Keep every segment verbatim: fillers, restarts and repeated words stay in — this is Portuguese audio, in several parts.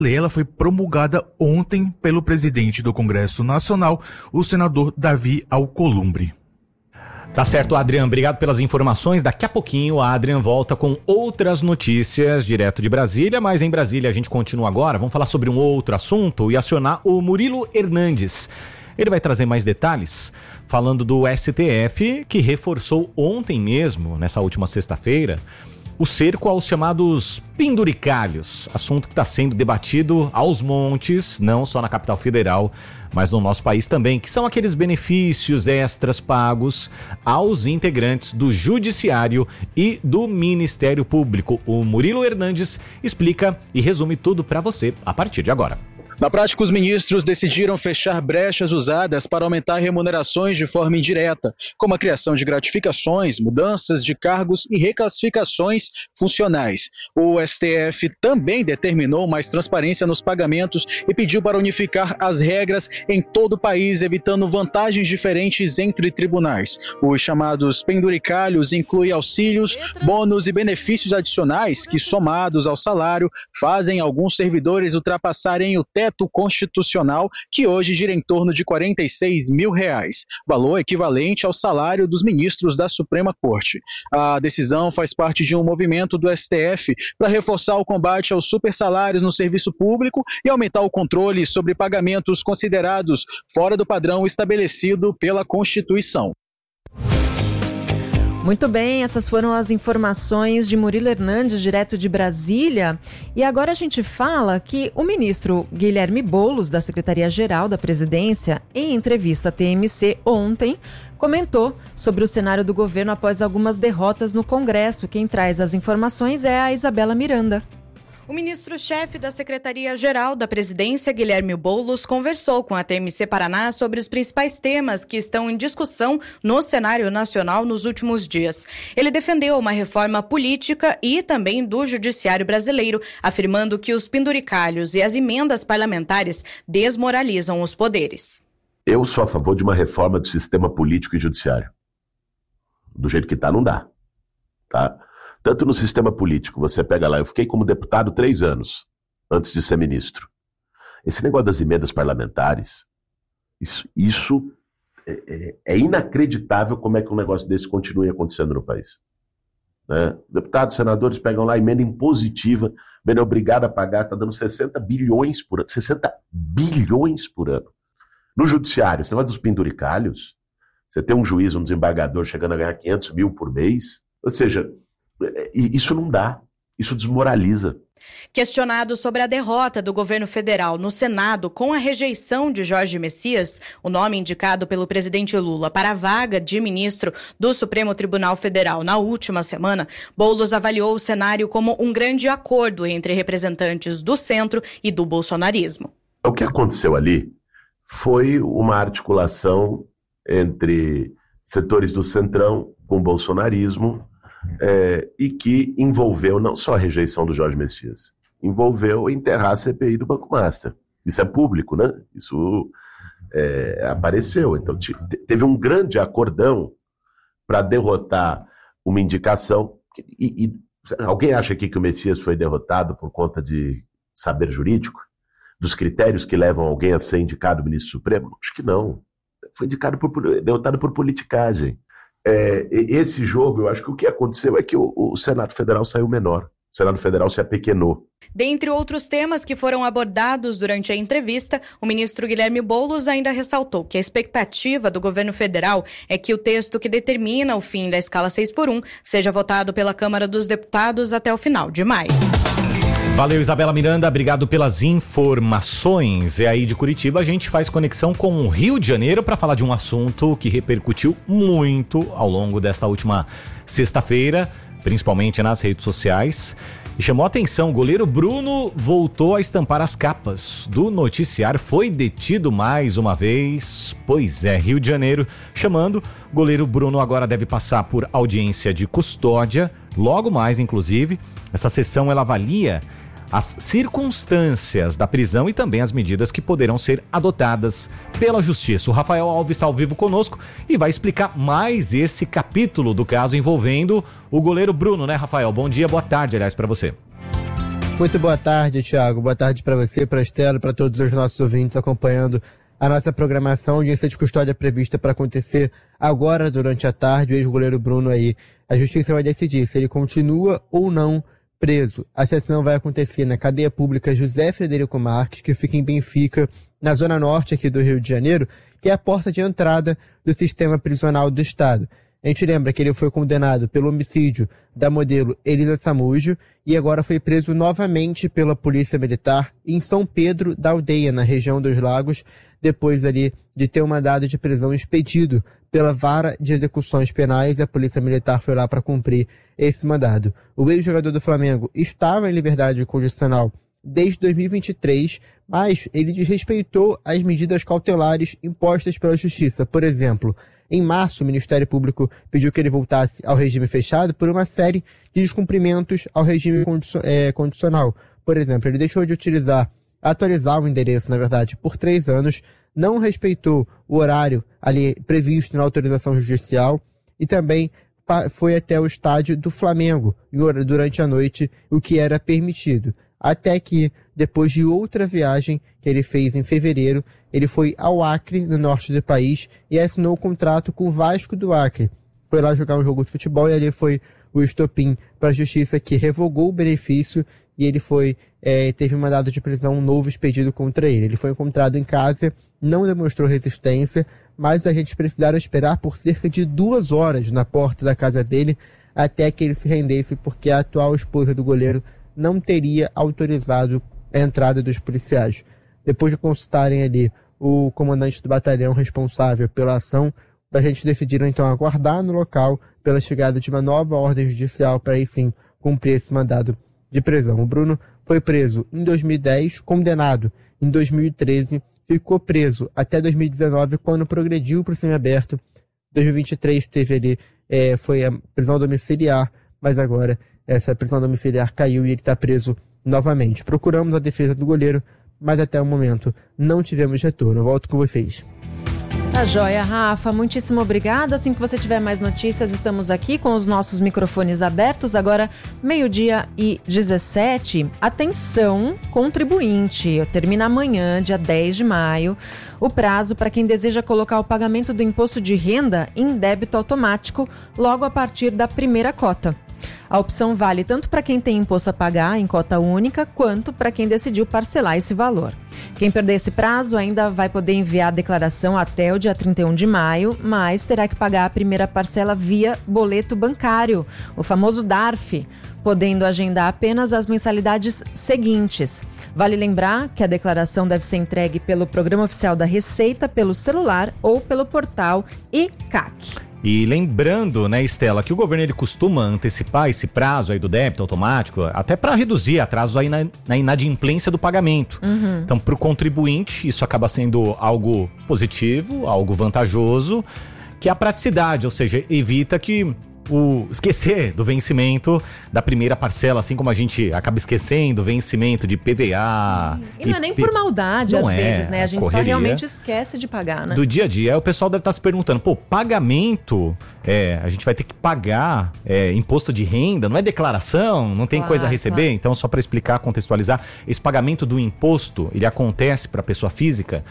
lei ela foi promulgada ontem pelo presidente do Congresso Nacional, o senador Davi Alcolumbre. Tá certo, Adrian, obrigado pelas informações. Daqui a pouquinho o Adrian volta com outras notícias direto de Brasília, mas em Brasília a gente continua agora. Vamos falar sobre um outro assunto e acionar o Murilo Hernandes. Ele vai trazer mais detalhes falando do S T F, que reforçou ontem mesmo, nessa última sexta-feira, o cerco aos chamados penduricalhos, assunto que está sendo debatido aos montes, não só na capital federal, mas no nosso país também, que são aqueles benefícios extras pagos aos integrantes do Judiciário e do Ministério Público. O Murilo Hernandes explica e resume tudo para você a partir de agora. Na prática, os ministros decidiram fechar brechas usadas para aumentar remunerações de forma indireta, como a criação de gratificações, mudanças de cargos e reclassificações funcionais. O S T F também determinou mais transparência nos pagamentos e pediu para unificar as regras em todo o país, evitando vantagens diferentes entre tribunais. Os chamados penduricalhos incluem auxílios, bônus e benefícios adicionais que, somados ao salário, fazem alguns servidores ultrapassarem o teto constitucional, que hoje gira em torno de quarenta e seis mil reais, valor equivalente ao salário dos ministros da Suprema Corte. A decisão faz parte de um movimento do S T F para reforçar o combate aos supersalários no serviço público e aumentar o controle sobre pagamentos considerados fora do padrão estabelecido pela Constituição. Muito bem, essas foram as informações de Murilo Hernandes, direto de Brasília. E agora a gente fala que o ministro Guilherme Boulos, da Secretaria-Geral da Presidência, em entrevista à T M C ontem, comentou sobre o cenário do governo após algumas derrotas no Congresso. Quem traz as informações é a Isabela Miranda. O ministro-chefe da Secretaria-Geral da Presidência, Guilherme Boulos, conversou com a T M C Paraná sobre os principais temas que estão em discussão no cenário nacional nos últimos dias. Ele defendeu uma reforma política e também do judiciário brasileiro, afirmando que os penduricalhos e as emendas parlamentares desmoralizam os poderes. Eu sou a favor de uma reforma do sistema político e judiciário. Do jeito que está, não dá. Tá? Tanto no sistema político, você pega lá, eu fiquei como deputado três anos antes de ser ministro. Esse negócio das emendas parlamentares, isso, isso é, é, é inacreditável como é que um negócio desse continue acontecendo no país. Né? Deputados, senadores pegam lá emenda impositiva, bem obrigado a pagar, está dando sessenta bilhões por ano. sessenta bilhões por ano. No judiciário, esse negócio dos penduricalhos, você tem um juiz, um desembargador chegando a ganhar quinhentos mil por mês, ou seja, isso não dá, isso desmoraliza. Questionado sobre a derrota do governo federal no Senado com a rejeição de Jorge Messias, o nome indicado pelo presidente Lula para a vaga de ministro do Supremo Tribunal Federal na última semana, Boulos avaliou o cenário como um grande acordo entre representantes do centro e do bolsonarismo. O que aconteceu ali foi uma articulação entre setores do centrão com o bolsonarismo, É, e que envolveu não só a rejeição do Jorge Messias, envolveu enterrar a C P I do Banco Master. Isso é público, né? Isso é, apareceu. Então te, teve um grande acordão para derrotar uma indicação. E, e alguém acha aqui que o Messias foi derrotado por conta de saber jurídico? Dos critérios que levam alguém a ser indicado ministro supremo? Acho que não. Foi indicado por, derrotado por politicagem. É, esse jogo, eu acho que o que aconteceu é que o, o Senado Federal saiu menor. O Senado Federal se apequenou. Dentre outros temas que foram abordados durante a entrevista, o ministro Guilherme Boulos ainda ressaltou que a expectativa do governo federal é que o texto que determina o fim da escala seis por um seja votado pela Câmara dos Deputados até o final de maio. Valeu, Isabela Miranda, obrigado pelas informações. E aí de Curitiba a gente faz conexão com o Rio de Janeiro para falar de um assunto que repercutiu muito ao longo desta última sexta-feira, principalmente nas redes sociais. E chamou a atenção, o goleiro Bruno voltou a estampar as capas do noticiário, foi detido mais uma vez. Pois é, Rio de Janeiro chamando, o goleiro Bruno agora deve passar por audiência de custódia, logo mais inclusive. Essa sessão ela avalia as circunstâncias da prisão e também as medidas que poderão ser adotadas pela Justiça. O Rafael Alves está ao vivo conosco e vai explicar mais esse capítulo do caso envolvendo o goleiro Bruno, né, Rafael? Bom dia, boa tarde, aliás, para você. Muito boa tarde, Thiago. Boa tarde para você, para a Estela, para todos os nossos ouvintes acompanhando a nossa programação. Audiência de custódia prevista para acontecer agora durante a tarde. O ex-goleiro Bruno aí, a justiça vai decidir se ele continua ou não preso. A sessão vai acontecer na cadeia pública José Frederico Marques, que fica em Benfica, na zona norte aqui do Rio de Janeiro, que é a porta de entrada do sistema prisional do Estado. A gente lembra que ele foi condenado pelo homicídio da modelo Elisa Samúdio e agora foi preso novamente pela Polícia Militar em São Pedro da Aldeia, na região dos Lagos, depois ali de ter um mandado de prisão expedido pela Vara de Execuções Penais. A Polícia Militar foi lá para cumprir esse mandado. O ex-jogador do Flamengo estava em liberdade condicional desde dois mil e vinte e três, mas ele desrespeitou as medidas cautelares impostas pela Justiça. Por exemplo, em março, o Ministério Público pediu que ele voltasse ao regime fechado por uma série de descumprimentos ao regime condicio- é, condicional. Por exemplo, ele deixou de utilizar, atualizar o endereço, na verdade, por três anos, não respeitou o horário ali previsto na autorização judicial e também pa- foi até o estádio do Flamengo durante a noite, o que era permitido. Até que, depois de outra viagem que ele fez em fevereiro, ele foi ao Acre, no norte do país, e assinou o contrato com o Vasco do Acre. Foi lá jogar um jogo de futebol e ali foi o estopim para a justiça, que revogou o benefício e ele foi, é, teve um mandado de prisão novo expedido contra ele. Ele foi encontrado em casa, não demonstrou resistência, mas os agentes precisaram esperar por cerca de duas horas na porta da casa dele até que ele se rendesse, porque a atual esposa do goleiro não teria autorizado a entrada dos policiais. Depois de consultarem ali o comandante do batalhão responsável pela ação, a gente decidiram então aguardar no local pela chegada de uma nova ordem judicial para aí sim cumprir esse mandado de prisão. O Bruno foi preso em dois mil e dez, condenado em dois mil e treze, ficou preso até dois mil e dezenove, quando progrediu para o semiaberto. dois mil e vinte e três teve ali, é, foi a prisão domiciliar, mas agora essa prisão domiciliar caiu e ele está preso novamente. Procuramos a defesa do goleiro, mas até o momento não tivemos retorno. Volto com vocês. Tá joia, Rafa. Muitíssimo obrigada. Assim que você tiver mais notícias, estamos aqui com os nossos microfones abertos. Agora, meio-dia e dezessete. Atenção, contribuinte. Termina amanhã, dia dez de maio, o prazo para quem deseja colocar o pagamento do imposto de renda em débito automático logo a partir da primeira cota. A opção vale tanto para quem tem imposto a pagar em cota única, quanto para quem decidiu parcelar esse valor. Quem perder esse prazo ainda vai poder enviar a declaração até o dia trinta e um de maio, mas terá que pagar a primeira parcela via boleto bancário, o famoso D A R F, podendo agendar apenas as mensalidades seguintes. Vale lembrar que a declaração deve ser entregue pelo Programa Oficial da Receita, pelo celular ou pelo portal I C A C. E lembrando, né, Estela, que o governo ele costuma antecipar esse prazo aí do débito automático, até para reduzir atrasos aí na, na inadimplência do pagamento. Uhum. Então, para o contribuinte, isso acaba sendo algo positivo, algo vantajoso, que é a praticidade, ou seja, evita que o esquecer do vencimento da primeira parcela, assim como a gente acaba esquecendo o vencimento de P V A. Sim. E não é nem por maldade, às vezes, né? A gente só realmente esquece de pagar, né? Do dia a dia. Aí o pessoal deve estar se perguntando, pô, pagamento, é, a gente vai ter que pagar é, imposto de renda, não é declaração, não tem claro, coisa a receber? Claro. Então, só para explicar, contextualizar, esse pagamento do imposto, ele acontece para a pessoa física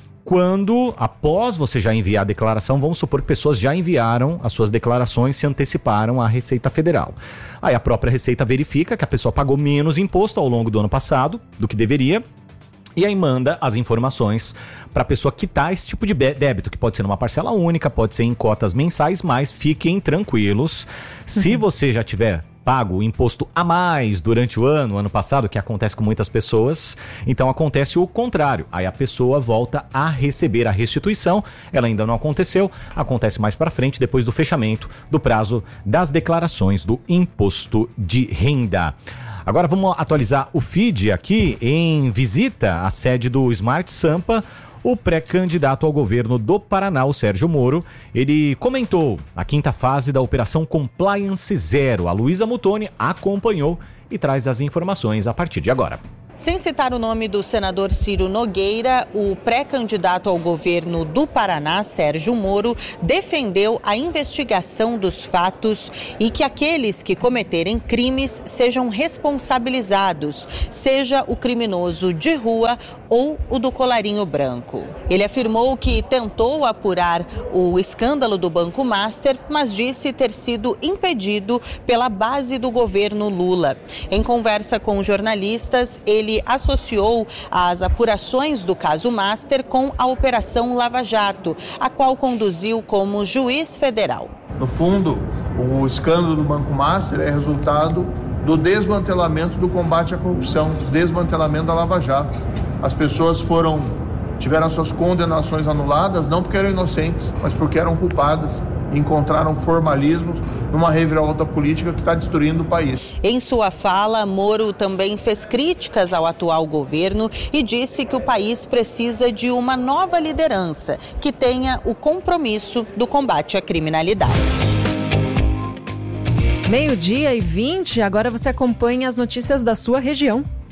quando, após você já enviar a declaração, vamos supor que pessoas já enviaram as suas declarações, se anteciparam à Receita Federal. Aí a própria Receita verifica que a pessoa pagou menos imposto ao longo do ano passado do que deveria, e aí manda as informações para a pessoa quitar esse tipo de débito, que pode ser numa parcela única, pode ser em cotas mensais, mas fiquem tranquilos. Se uhum. você já tiver pago o imposto a mais durante o ano, ano passado, que acontece com muitas pessoas, então acontece o contrário. Aí a pessoa volta a receber a restituição, ela ainda não aconteceu, acontece mais para frente, depois do fechamento do prazo das declarações do imposto de renda. Agora vamos atualizar o feed aqui. Em visita à sede do Smart Sampa, o pré-candidato ao governo do Paraná, o Sérgio Moro, ele comentou a quinta fase da Operação Compliance Zero. A Luísa Muttoni acompanhou e traz as informações a partir de agora. Sem citar o nome do senador Ciro Nogueira, o pré-candidato ao governo do Paraná, Sérgio Moro, defendeu a investigação dos fatos e que aqueles que cometerem crimes sejam responsabilizados, seja o criminoso de rua ou o do colarinho branco. Ele afirmou que tentou apurar o escândalo do Banco Master, mas disse ter sido impedido pela base do governo Lula. Em conversa com jornalistas, ele Ele associou as apurações do caso Master com a Operação Lava Jato, a qual conduziu como juiz federal. No fundo, o escândalo do Banco Master é resultado do desmantelamento do combate à corrupção, desmantelamento da Lava Jato. As pessoas foram, tiveram suas condenações anuladas, não porque eram inocentes, mas porque eram culpadas. Encontraram formalismos numa reviravolta política que está destruindo o país. Em sua fala, Moro também fez críticas ao atual governo e disse que o país precisa de uma nova liderança que tenha o compromisso do combate à criminalidade. Meio-dia e vinte, agora você acompanha as notícias da sua região.